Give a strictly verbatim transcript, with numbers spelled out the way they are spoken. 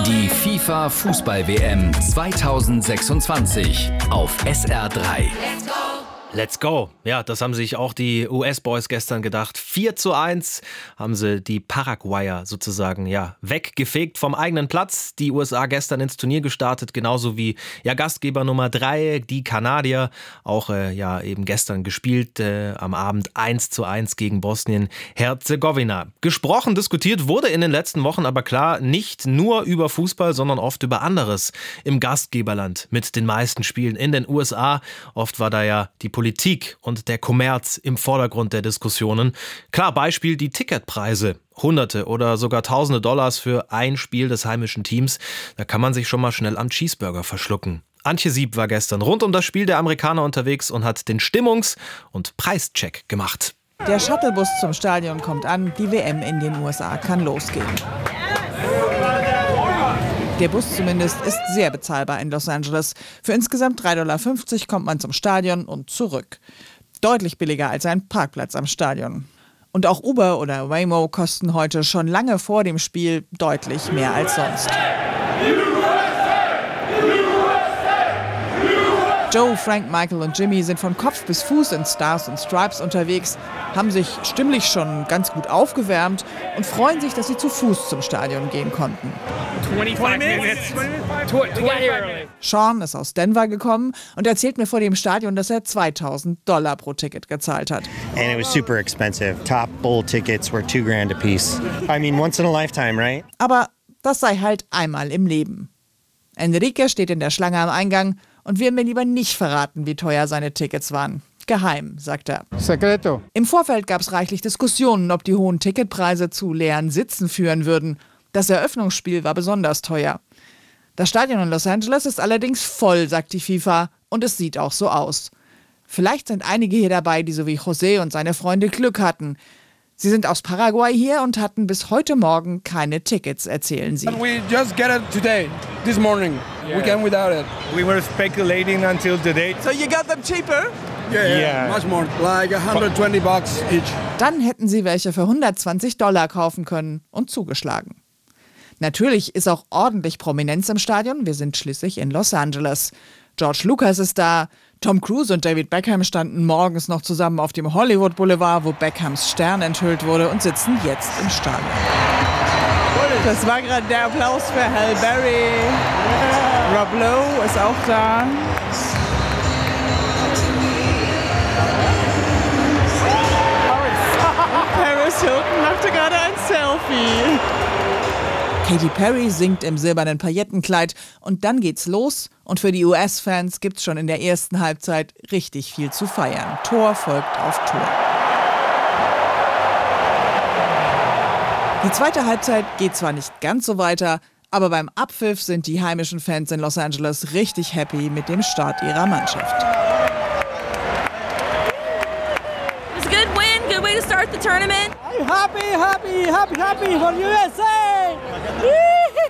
Die FIFA-Fußball-W M zweitausendsechsundzwanzig auf S R drei. Let's go. Ja, das haben sich auch die U S-Boys gestern gedacht. vier zu eins haben sie die Paraguayer sozusagen ja weggefegt vom eigenen Platz. Die U S A gestern ins Turnier gestartet, genauso wie ja Gastgeber Nummer drei, die Kanadier. Auch äh, ja eben gestern gespielt, äh, am Abend eins zu eins gegen Bosnien-Herzegowina. Gesprochen, diskutiert wurde in den letzten Wochen aber klar nicht nur über Fußball, sondern oft über anderes im Gastgeberland mit den meisten Spielen in den U S A. Oft war da ja die Politik und der Kommerz im Vordergrund der Diskussionen. Klar, Beispiel die Ticketpreise. Hunderte oder sogar Tausende Dollars für ein Spiel des heimischen Teams. Da kann man sich schon mal schnell am Cheeseburger verschlucken. Antje Sieb war gestern rund um das Spiel der Amerikaner unterwegs und hat den Stimmungs- und Preischeck gemacht. Der Shuttlebus zum Stadion kommt an, die W M in den U S A kann losgehen. Der Bus zumindest ist sehr bezahlbar in Los Angeles. Für insgesamt drei Komma fünfzig Dollar kommt man zum Stadion und zurück. Deutlich billiger als ein Parkplatz am Stadion. Und auch Uber oder Waymo kosten heute schon lange vor dem Spiel deutlich mehr als sonst. Joe, Frank, Michael und Jimmy sind von Kopf bis Fuß in Stars und Stripes unterwegs, haben sich stimmlich schon ganz gut aufgewärmt und freuen sich, dass sie zu Fuß zum Stadion gehen konnten. Sean ist aus Denver gekommen und erzählt mir vor dem Stadion, dass er zweitausend Dollar pro Ticket gezahlt hat. And it was super expensive. Top bowl tickets were two grand a piece. I mean, once in a lifetime, right? Aber das sei halt einmal im Leben. Enrique steht in der Schlange am Eingang und will mir lieber nicht verraten, wie teuer seine Tickets waren. Geheim, sagt er. Secreto. Im Vorfeld gab es reichlich Diskussionen, ob die hohen Ticketpreise zu leeren Sitzen führen würden. Das Eröffnungsspiel war besonders teuer. Das Stadion in Los Angeles ist allerdings voll, sagt die FIFA, und es sieht auch so aus. Vielleicht sind einige hier dabei, die so wie José und seine Freunde Glück hatten. Sie sind aus Paraguay hier und hatten bis heute Morgen keine Tickets, erzählen sie. We just get it today, this morning. Yeah. We came without it. We were speculating until today. So you got them cheaper? Yeah, yeah, yeah. Much more, like one hundred twenty bucks each. Dann hätten sie welche für hundertzwanzig Dollar kaufen können und zugeschlagen. Natürlich ist auch ordentlich Prominenz im Stadion. Wir sind schließlich in Los Angeles. George Lucas ist da. Tom Cruise und David Beckham standen morgens noch zusammen auf dem Hollywood Boulevard, wo Beckhams Stern enthüllt wurde, und sitzen jetzt im Stadion. Das war gerade der Applaus für Halle Berry. Rob Lowe ist auch da. Paris Hilton machte gerade ein Selfie. Katy Perry singt im silbernen Paillettenkleid und dann geht's los und für die U S-Fans gibt's schon in der ersten Halbzeit richtig viel zu feiern. Tor folgt auf Tor. Die zweite Halbzeit geht zwar nicht ganz so weiter, aber beim Abpfiff sind die heimischen Fans in Los Angeles richtig happy mit dem Start ihrer Mannschaft. It's a good win, good way to start the tournament. I'm happy, happy, happy, happy for U S A! Woo!